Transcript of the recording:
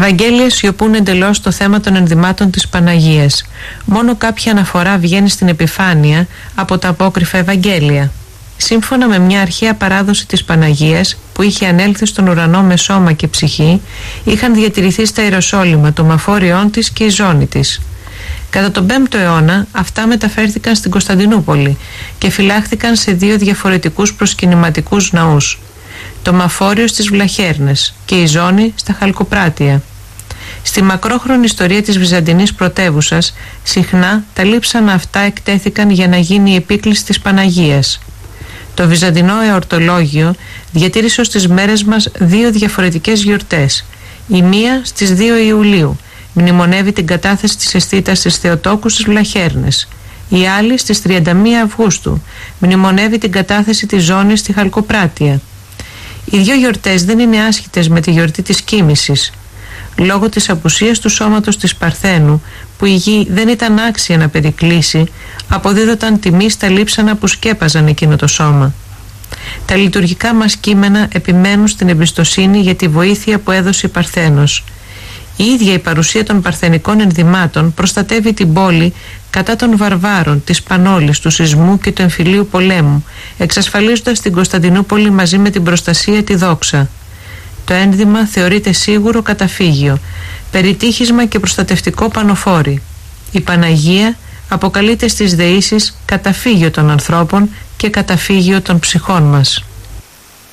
Ευαγγέλια σιωπούν εντελώς στο θέμα των ενδυμάτων της Παναγίας. Μόνο κάποια αναφορά βγαίνει στην επιφάνεια από τα απόκριφα Ευαγγέλια. Σύμφωνα με μια αρχαία παράδοση της Παναγίας που είχε ανέλθει στον ουρανό με σώμα και ψυχή, είχαν διατηρηθεί στα Ιεροσόλυμα το μαφόριόν της και η ζώνη της. Κατά τον 5ο αιώνα αυτά μεταφέρθηκαν στην Κωνσταντινούπολη και φυλάχθηκαν σε δύο διαφορετικούς προσκυνηματικούς ναούς. Το μαφόριο στις Βλαχέρνες και η ζώνη στα Χαλκοπράτεια. Στη μακρόχρονη ιστορία της Βυζαντινής πρωτεύουσας συχνά τα λείψανα αυτά εκτέθηκαν για να γίνει η επίκληση της Παναγίας. Το βυζαντινό εορτολόγιο διατήρησε ως τις μέρες μας δύο διαφορετικές γιορτές. Η μία στις 2 Ιουλίου μνημονεύει την κατάθεση της αισθήτας της Θεοτόκου στις Βλαχέρνες. Η άλλη στις 31 Αυγούστου μνημονεύει την κατάθεση της ζώνης στη Χαλκοπράτεια. Οι δύο γιορτές δεν είναι άσχετες με τη γιορτή της κοίμησης. Λόγω της απουσίας του σώματος της Παρθένου, που η γη δεν ήταν άξια να περικλείσει, αποδίδονταν τιμή στα λείψανα που σκέπαζαν εκείνο το σώμα. Τα λειτουργικά μας κείμενα επιμένουν στην εμπιστοσύνη για τη βοήθεια που έδωσε η Παρθένος. Η ίδια η παρουσία των παρθενικών ενδυμάτων προστατεύει την πόλη κατά των βαρβάρων, της Πανόλης, του σεισμού και του εμφυλίου πολέμου, εξασφαλίζοντας την Κωνσταντινούπολη μαζί με την προστασία τη δόξα. Το ένδυμα θεωρείται σίγουρο καταφύγιο, περιτύχισμα και προστατευτικό πανοφόρι. Η Παναγία αποκαλείται στις δεήσεις καταφύγιο των ανθρώπων και καταφύγιο των ψυχών μας.